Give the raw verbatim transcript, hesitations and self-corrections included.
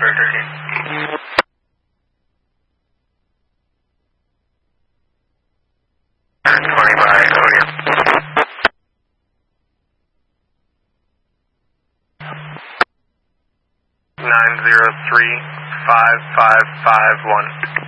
Osprey thirteen. twenty by Odeon. nine zero three five five five one.